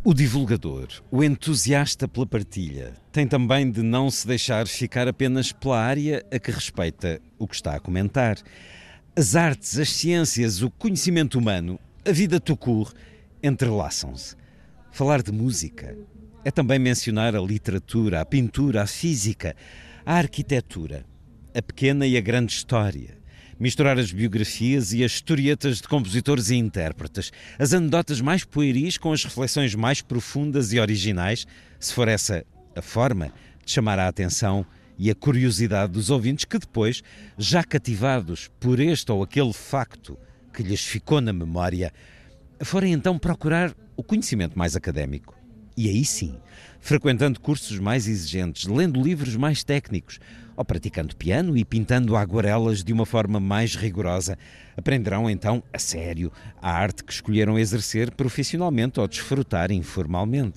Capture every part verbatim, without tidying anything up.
O divulgador, o entusiasta pela partilha, tem também de não se deixar ficar apenas pela área a que respeita o que está a comentar. As artes, as ciências, o conhecimento humano, a vida tout court, entrelaçam-se. Falar de música é também mencionar a literatura, a pintura, a física, a arquitetura, a pequena e a grande história. Misturar as biografias e as historietas de compositores e intérpretes, as anedotas mais pueris com as reflexões mais profundas e originais, se for essa a forma de chamar a atenção e a curiosidade dos ouvintes que depois, já cativados por este ou aquele facto que lhes ficou na memória, forem então procurar o conhecimento mais académico. E aí sim, frequentando cursos mais exigentes, lendo livros mais técnicos, ou praticando piano e pintando aguarelas de uma forma mais rigorosa, aprenderão então, a sério, a arte que escolheram exercer profissionalmente ou desfrutar informalmente.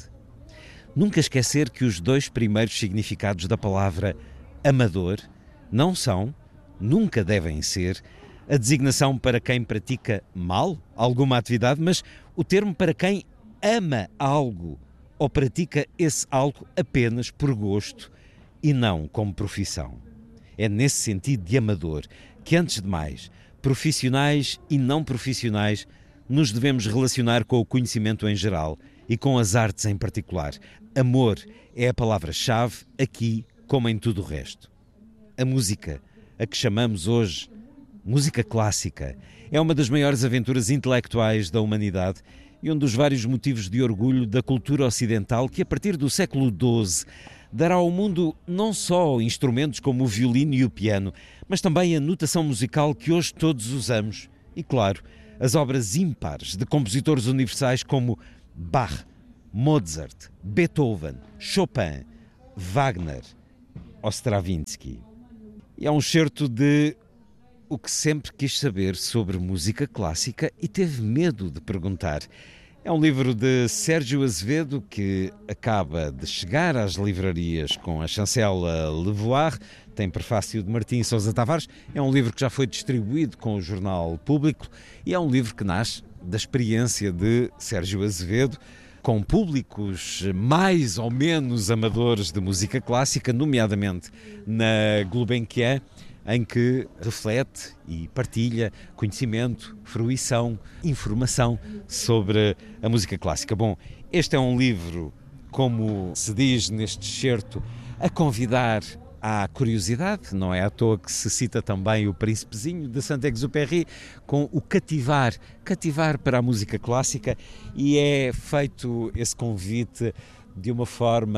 Nunca esquecer que os dois primeiros significados da palavra amador não são, nunca devem ser, a designação para quem pratica mal alguma atividade, mas o termo para quem ama algo ou pratica esse algo apenas por gosto e não como profissão. É nesse sentido de amador que, antes de mais, profissionais e não profissionais, nos devemos relacionar com o conhecimento em geral e com as artes em particular. Amor é a palavra-chave aqui como em tudo o resto. A música, a que chamamos hoje música clássica, é uma das maiores aventuras intelectuais da humanidade e um dos vários motivos de orgulho da cultura ocidental que, a partir do século doze, dará ao mundo não só instrumentos como o violino e o piano, mas também a notação musical que hoje todos usamos e, claro, as obras ímpares de compositores universais como Bach, Mozart, Beethoven, Chopin, Wagner ou Stravinsky. E é um excerto de o que sempre quis saber sobre música clássica e teve medo de perguntar. É um livro de Sérgio Azevedo que acaba de chegar às livrarias com a chancela Levoar, tem prefácio de Martim Sousa Tavares, é um livro que já foi distribuído com o Jornal Público e é um livro que nasce da experiência de Sérgio Azevedo com públicos mais ou menos amadores de música clássica, nomeadamente na Gulbenkian, em que reflete e partilha conhecimento, fruição, informação sobre a música clássica. Bom, este é um livro, como se diz neste excerto, a convidar à curiosidade, não é à toa que se cita também o Príncipezinho de Saint-Exupéry, com o cativar, cativar para a música clássica, e é feito esse convite de uma forma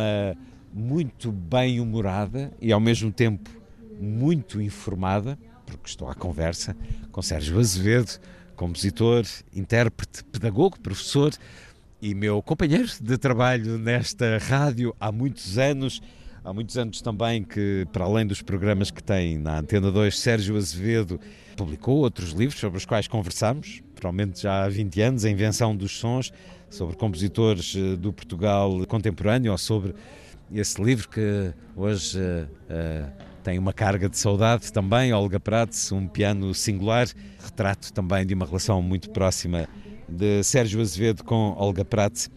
muito bem humorada e ao mesmo tempo muito informada, porque estou à conversa com Sérgio Azevedo, compositor, intérprete, pedagogo, professor e meu companheiro de trabalho nesta rádio há muitos anos. Há muitos anos também que, para além dos programas que tem na Antena dois, Sérgio Azevedo publicou outros livros sobre os quais conversamos, provavelmente já há vinte anos, A Invenção dos Sons, sobre compositores do Portugal contemporâneo, ou sobre esse livro que hoje uh, uh, tem uma carga de saudade também, Olga Prats, um piano singular, retrato também de uma relação muito próxima de Sérgio Azevedo com Olga Prats.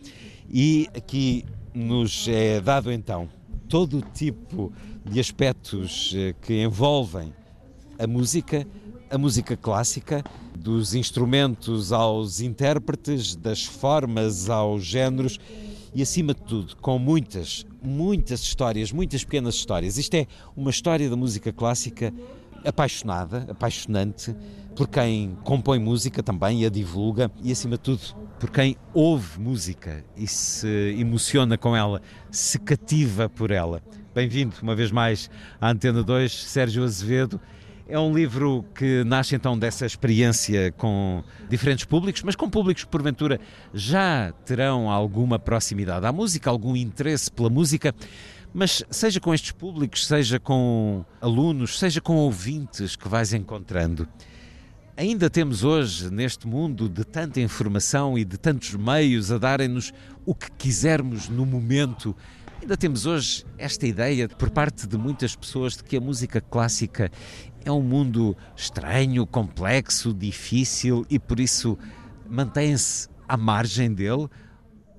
E aqui nos é dado então todo o tipo de aspectos que envolvem a música, a música clássica, dos instrumentos aos intérpretes, das formas aos géneros e, acima de tudo, com muitas, muitas histórias, muitas pequenas histórias. Isto é uma história da música clássica apaixonada, apaixonante, por quem compõe música também e a divulga e, acima de tudo, por quem ouve música e se emociona com ela, se cativa por ela. Bem-vindo, uma vez mais, à Antena dois, Sérgio Azevedo. É um livro que nasce então dessa experiência com diferentes públicos, mas com públicos que porventura já terão alguma proximidade à música, algum interesse pela música, mas seja com estes públicos, seja com alunos, seja com ouvintes que vais encontrando. Ainda temos hoje, neste mundo de tanta informação e de tantos meios a darem-nos o que quisermos no momento, ainda temos hoje esta ideia por parte de muitas pessoas de que a música clássica é um mundo estranho, complexo, difícil e por isso mantém-se à margem dele.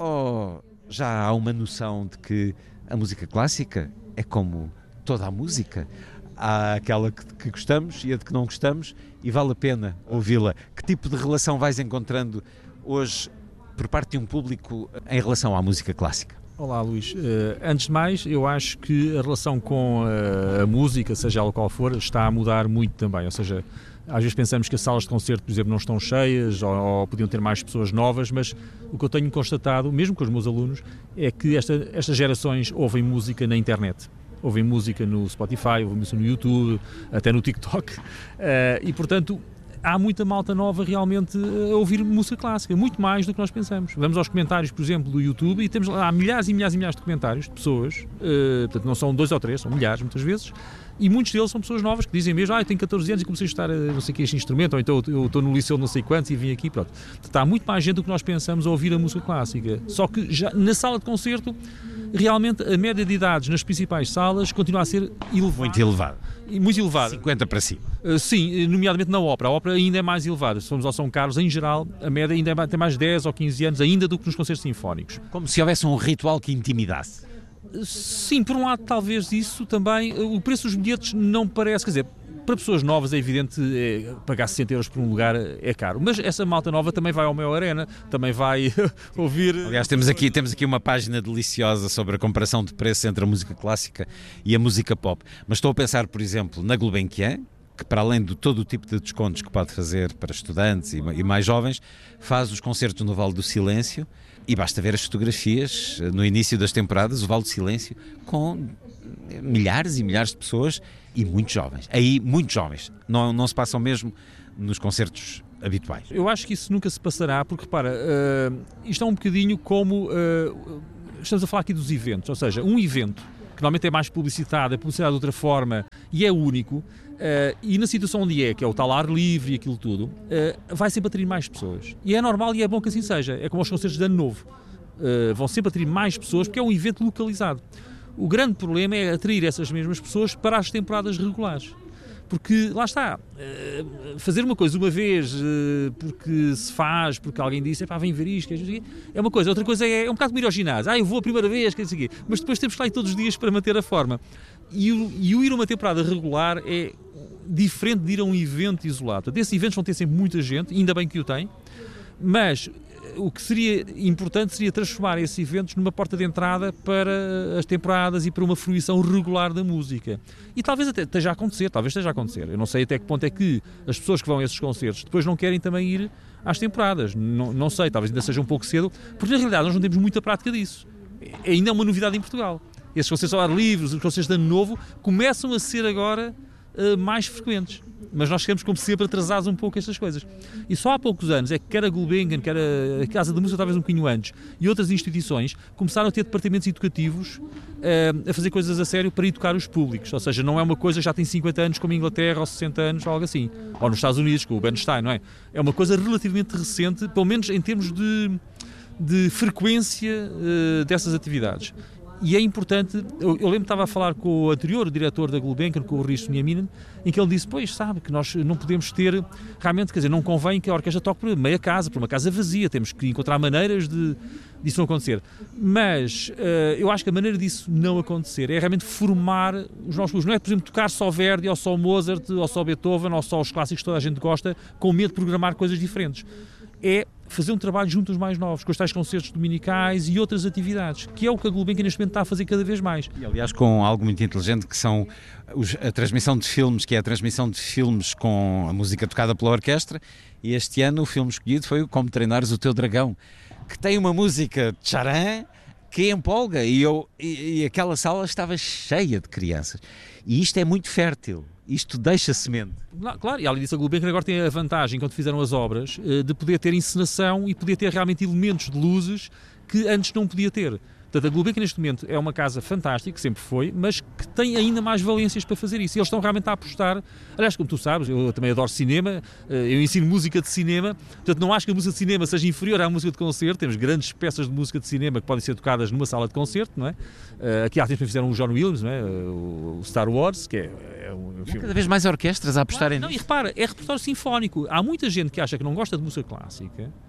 Ou já há uma noção de que a música clássica é como toda a música? Há aquela que, que gostamos e a de que não gostamos e vale a pena ouvi-la. Que tipo de relação vais encontrando hoje por parte de um público em relação à música clássica? Olá, Luís. Uh, antes de mais, eu acho que a relação com uh, a música, seja ela qual for, está a mudar muito também. Ou seja, às vezes pensamos que as salas de concerto, por exemplo, não estão cheias ou, ou podiam ter mais pessoas novas, mas o que eu tenho constatado, mesmo com os meus alunos, é que esta, estas gerações ouvem música na internet. Ouvem música no Spotify, ouvem música no YouTube, até no TikTok. Uh, e, portanto, há muita malta nova realmente a ouvir música clássica, muito mais do que nós pensamos. Vamos aos comentários, por exemplo, do YouTube e temos lá milhares e milhares e milhares de comentários de pessoas, uh, portanto não são dois ou três, são milhares muitas vezes, e muitos deles são pessoas novas que dizem mesmo, ah, eu tenho catorze anos e comecei a estudar não sei que este instrumento, ou então eu estou no liceu não sei quantos e vim aqui, pronto. Portanto, há muito mais gente do que nós pensamos a ouvir a música clássica, só que já na sala de concerto, realmente a média de idades nas principais salas continua a ser elevada. Muito elevada. Muito elevada. cinquenta para cima. Uh, sim, nomeadamente na ópera. A ópera ainda é mais elevada. Se formos ao São Carlos, em geral, a média ainda é, tem mais dez ou quinze anos ainda do que nos concertos sinfónicos. Como se houvesse um ritual que intimidasse. Uh, sim, por um lado talvez isso também. Uh, o preço dos bilhetes não parece, quer dizer, para pessoas novas é evidente, é, pagar sessenta euros por um lugar é caro, mas essa malta nova também vai ao Mel Arena, também vai ouvir... Aliás, temos aqui, temos aqui uma página deliciosa sobre a comparação de preços entre a música clássica e a música pop, mas estou a pensar, por exemplo, na Gulbenkian, que para além de todo o tipo de descontos que pode fazer para estudantes e, e mais jovens, faz os concertos no Vale do Silêncio, e basta ver as fotografias no início das temporadas, o Vale do Silêncio, com milhares e milhares de pessoas e muito jovens. Aí, muito jovens. Não, não se passam mesmo nos concertos habituais. Eu acho que isso nunca se passará, porque, repara, uh, isto é um bocadinho como... Uh, estamos a falar aqui dos eventos, ou seja, um evento que normalmente é mais publicitado, é publicitado de outra forma e é único, uh, e na situação onde é, que é o tal ar livre e aquilo tudo, uh, vai sempre atrair mais pessoas. E é normal e é bom que assim seja. É como os concertos de Ano Novo. Uh, vão sempre atrair mais pessoas porque é um evento localizado. O grande problema é atrair essas mesmas pessoas para as temporadas regulares. Porque, lá está, fazer uma coisa uma vez porque se faz, porque alguém disse, pá, vem ver isto, é uma coisa. Outra coisa é, é um bocado como ir ao ginásio. Ah, eu vou a primeira vez, quer dizer, mas depois temos que lá ir todos os dias para manter a forma. E o, e o ir a uma temporada regular é diferente de ir a um evento isolado. Portanto, esses eventos vão ter sempre muita gente, ainda bem que o têm, mas... o que seria importante seria transformar esses eventos numa porta de entrada para as temporadas e para uma fruição regular da música. E talvez até esteja a acontecer, talvez esteja a acontecer. Eu não sei até que ponto é que as pessoas que vão a esses concertos depois não querem também ir às temporadas. Não, não sei, talvez ainda seja um pouco cedo, porque na realidade nós não temos muita prática disso. É ainda uma novidade em Portugal. Esses concertos ao ar livre, os concertos de Ano Novo, começam a ser agora uh, mais frequentes. Mas nós ficamos, como sempre, atrasados um pouco estas coisas. E só há poucos anos é que quer a Gulbenkian, quer a Casa da Música, talvez um bocadinho antes, e outras instituições, começaram a ter departamentos educativos uh, a fazer coisas a sério para educar os públicos. Ou seja, não é uma coisa que já tem cinquenta anos, como a Inglaterra, ou sessenta anos, ou algo assim. Ou nos Estados Unidos, com o Bernstein, não é? É uma coisa relativamente recente, pelo menos em termos de, de frequência uh, dessas atividades. E é importante, eu, eu lembro que estava a falar com o anterior o diretor da Gulbenkian, com o Risto Nieminen, em que ele disse, pois sabe, que nós não podemos ter, realmente, quer dizer, não convém que a orquestra toque por meia casa, por uma casa vazia, temos que encontrar maneiras de disso não acontecer. Mas uh, eu acho que a maneira disso não acontecer é realmente formar os nossos públicos. Não é, por exemplo, tocar só Verdi, ou só Mozart, ou só Beethoven, ou só os clássicos que toda a gente gosta, com medo de programar coisas diferentes. É fazer um trabalho junto aos mais novos, com os tais concertos dominicais e outras atividades, que é o que a Gulbenkian neste momento está a fazer cada vez mais. E aliás com algo muito inteligente que são os, a transmissão de filmes, que é a transmissão de filmes com a música tocada pela orquestra, e este ano o filme escolhido foi o Como Treinares o Teu Dragão, que tem uma música tcharam que empolga, e, eu, e, e aquela sala estava cheia de crianças, e isto é muito fértil. Isto deixa semente. Claro, e além disso a Gulbenkian agora tem a vantagem, quando fizeram as obras, de poder ter encenação e poder ter realmente elementos de luzes que antes não podia ter. Portanto, a Gulbenkian neste momento é uma casa fantástica, que sempre foi, mas que tem ainda mais valências para fazer isso. E eles estão realmente a apostar, aliás, como tu sabes, eu também adoro cinema, eu ensino música de cinema, portanto não acho que a música de cinema seja inferior à música de concerto, temos grandes peças de música de cinema que podem ser tocadas numa sala de concerto, não é? Aqui há tempos fizeram o John Williams, não é? O Star Wars, que é, é um filme... Cada vez mais orquestras a apostarem nisso. Não, nisso. e repara, é repertório sinfónico. Há muita gente que acha que não gosta de música clássica,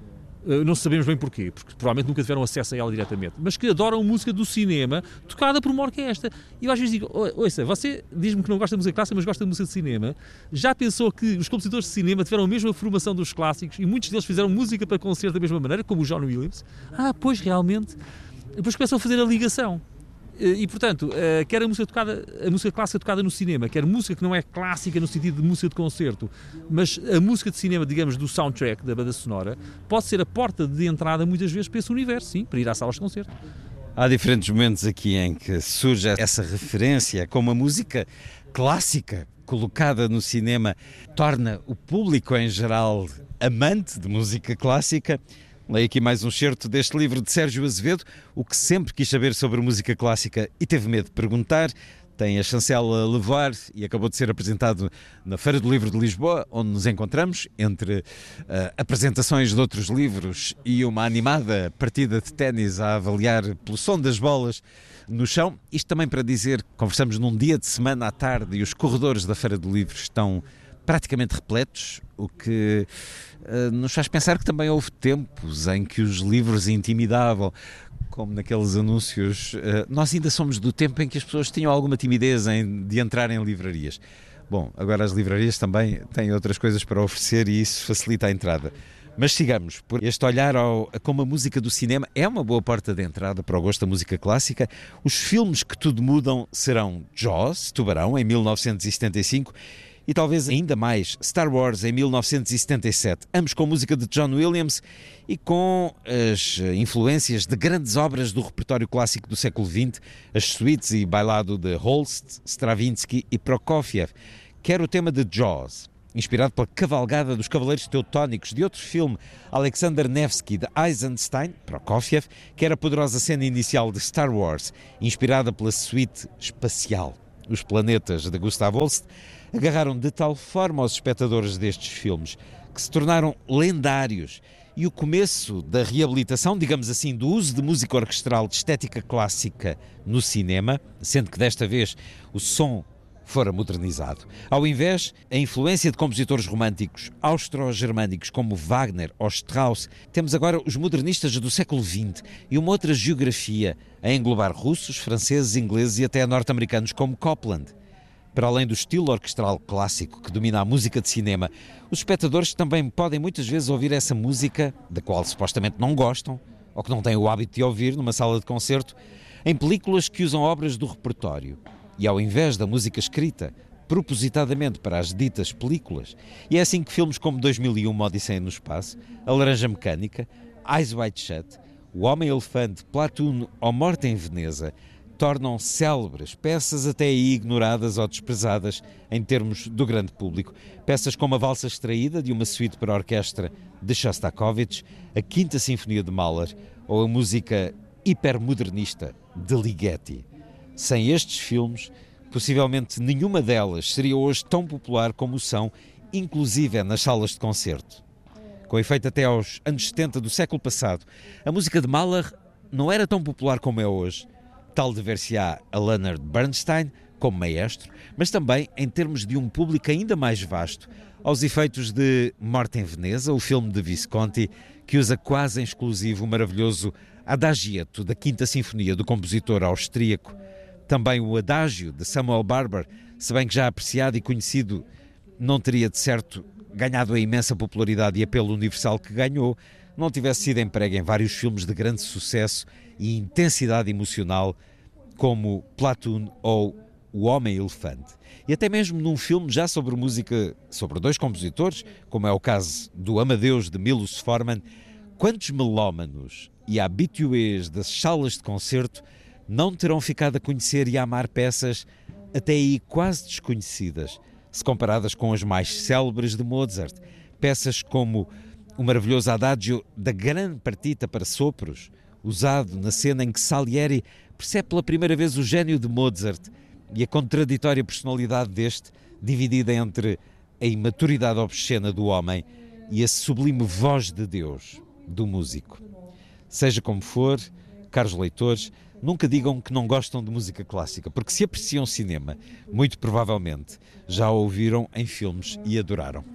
Uh, não sabemos bem porquê, porque provavelmente nunca tiveram acesso a ela diretamente, mas que adoram música do cinema tocada por uma orquestra. E eu às vezes digo, ouça, você diz-me que não gosta de música clássica, mas gosta de música de cinema. Já pensou que os compositores de cinema tiveram a mesma formação dos clássicos e muitos deles fizeram música para concerto da mesma maneira, como o John Williams? Ah, pois realmente. Depois começam a fazer a ligação. E, portanto, quer a música, tocada, a música clássica tocada no cinema, quer música que não é clássica no sentido de música de concerto, mas a música de cinema, digamos, do soundtrack, da banda sonora, pode ser a porta de entrada, muitas vezes, para esse universo, sim, para ir às salas de concerto. Há diferentes momentos aqui em que surge essa referência, como a música clássica colocada no cinema torna o público, em geral, amante de música clássica. Leio aqui mais um excerto deste livro de Sérgio Azevedo, o que sempre quis saber sobre música clássica e teve medo de perguntar. Tem a chancela Levar e acabou de ser apresentado na Feira do Livro de Lisboa, onde nos encontramos, entre uh, apresentações de outros livros e uma animada partida de ténis a avaliar pelo som das bolas no chão. Isto também para dizer que conversamos num dia de semana à tarde e os corredores da Feira do Livro estão praticamente repletos, o que uh, nos faz pensar que também houve tempos em que os livros intimidavam, como naqueles anúncios. Uh, nós ainda somos do tempo em que as pessoas tinham alguma timidez em, de entrar em livrarias. Bom, agora as livrarias também têm outras coisas para oferecer e isso facilita a entrada. Mas sigamos, por este olhar ao, a como a música do cinema é uma boa porta de entrada para o gosto da música clássica. Os filmes que tudo mudam serão Jaws, Tubarão, em mil novecentos e setenta e cinco, e talvez ainda mais Star Wars em mil novecentos e setenta e sete, ambos com música de John Williams e com as influências de grandes obras do repertório clássico do século vinte, as suítes e bailado de Holst, Stravinsky e Prokofiev, quer o tema de Jaws, inspirado pela cavalgada dos Cavaleiros Teutónicos de outro filme, Alexander Nevsky, de Eisenstein, Prokofiev, quer a poderosa cena inicial de Star Wars, inspirada pela suíte espacial, Os Planetas, de Gustav Holst, agarraram de tal forma aos espectadores destes filmes que se tornaram lendários, e o começo da reabilitação, digamos assim, do uso de música orquestral de estética clássica no cinema, sendo que desta vez o som fora modernizado. Ao invés, a influência de compositores românticos austro-germânicos como Wagner ou Strauss, temos agora os modernistas do século vinte e uma outra geografia a englobar russos, franceses, ingleses e até norte-americanos como Copland. Para além do estilo orquestral clássico que domina a música de cinema, os espectadores também podem muitas vezes ouvir essa música, da qual supostamente não gostam, ou que não têm o hábito de ouvir numa sala de concerto, em películas que usam obras do repertório. E ao invés da música escrita, propositadamente para as ditas películas, e é assim que filmes como dois mil e um, Uma Odisseia no Espaço, A Laranja Mecânica, Eyes Wide Shut, O Homem-Elefante, Platoon ou Morte em Veneza tornam célebres peças até aí ignoradas ou desprezadas em termos do grande público. Peças como a Valsa Extraída, de uma suíte para orquestra de Shostakovich, a Quinta Sinfonia de Mahler ou a música hipermodernista de Ligeti. Sem estes filmes, possivelmente nenhuma delas seria hoje tão popular como são, inclusive nas salas de concerto. Com efeito, até aos anos setenta do século passado, a música de Mahler não era tão popular como é hoje. Tal dever-se-á a Leonard Bernstein como maestro, mas também em termos de um público ainda mais vasto, aos efeitos de Morte em Veneza, o filme de Visconti, que usa quase em exclusivo o maravilhoso Adagietto da Quinta Sinfonia do compositor austríaco. Também o Adágio de Samuel Barber, se bem que já apreciado e conhecido, não teria de certo ganhado a imensa popularidade e apelo universal que ganhou, não tivesse sido emprego em vários filmes de grande sucesso e intensidade emocional, como Platoon ou O Homem-Elefante. E até mesmo num filme já sobre música, sobre dois compositores, como é o caso do Amadeus de Milos Forman, quantos melómanos e habitués das salas de concerto não terão ficado a conhecer e a amar peças até aí quase desconhecidas, se comparadas com as mais célebres de Mozart, peças como o maravilhoso Adagio da Grande Partita para sopros, usado na cena em que Salieri percebe pela primeira vez o gênio de Mozart e a contraditória personalidade deste, dividida entre a imaturidade obscena do homem e a sublime voz de Deus do músico. Seja como for, caros leitores, nunca digam que não gostam de música clássica, porque se apreciam cinema, muito provavelmente já a ouviram em filmes e adoraram.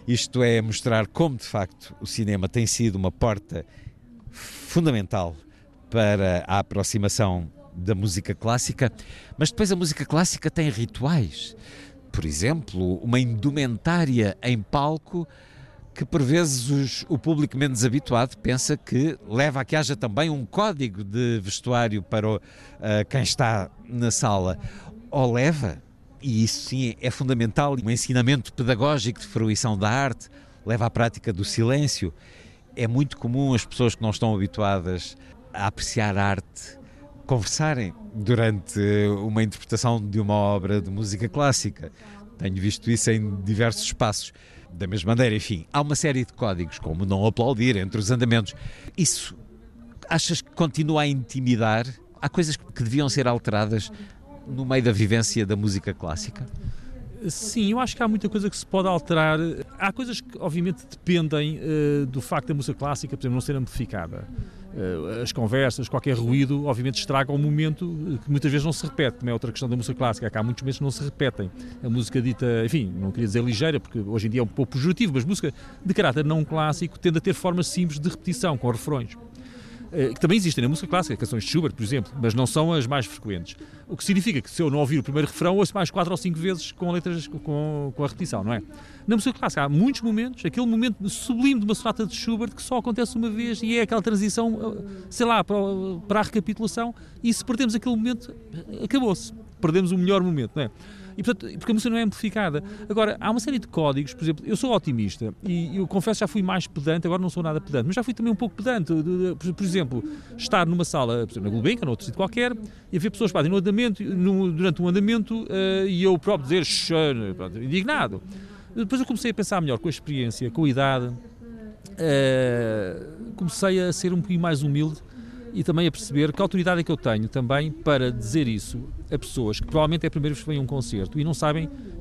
Isto é mostrar como, de facto, o cinema tem sido uma porta fundamental para a aproximação da música clássica, mas depois a música clássica tem rituais. Por exemplo, uma indumentária em palco que, por vezes, os, o público menos habituado pensa que leva a que haja também um código de vestuário para o, uh, quem está na sala. Ou leva, e isso sim é fundamental, um ensinamento pedagógico de fruição da arte, leva à prática do silêncio. É muito comum as pessoas que não estão habituadas a apreciar arte conversarem durante uma interpretação de uma obra de música clássica. Tenho visto isso em diversos espaços. Da mesma maneira, enfim, há uma série de códigos, como não aplaudir entre os andamentos. Isso, achas que continua a intimidar? Há coisas que deviam ser alteradas no meio da vivência da música clássica? Sim, eu acho que há muita coisa que se pode alterar. Há coisas que, obviamente, dependem uh, do facto da música clássica, por exemplo, não ser amplificada. Uh, as conversas, qualquer ruído, obviamente, estraga um momento que muitas vezes não se repete. Também é outra questão da música clássica, é que há muitos momentos que não se repetem. A música dita, enfim, não queria dizer ligeira, porque hoje em dia é um pouco pejorativo, mas música de caráter não clássico tende a ter formas simples de repetição, com refrões. Que também existem na música clássica, canções de Schubert, por exemplo, mas não são as mais frequentes. O que significa que se eu não ouvir o primeiro refrão, ouço mais quatro ou cinco vezes com letras, com, com a repetição, não é? Na música clássica há muitos momentos, aquele momento sublime de uma sonata de Schubert que só acontece uma vez e é aquela transição, sei lá, para, para a recapitulação, e se perdemos aquele momento, acabou-se. Perdemos o melhor momento, não é? E, portanto, porque a música não é amplificada. Agora, há uma série de códigos, por exemplo, eu sou otimista e eu confesso já fui mais pedante, agora não sou nada pedante, mas já fui também um pouco pedante. Por exemplo, estar numa sala, por exemplo, na Gulbenkian, ou outro sítio qualquer, e haver pessoas que fazem no andamento, no, durante um andamento, uh, e eu próprio dizer, Shhh, pronto, indignado. Depois eu comecei a pensar melhor com a experiência, com a idade, uh, comecei a ser um pouquinho mais humilde e também a perceber que a autoridade é que eu tenho também para dizer isso a pessoas que provavelmente é a primeira vez que vêm a um concerto e não sabem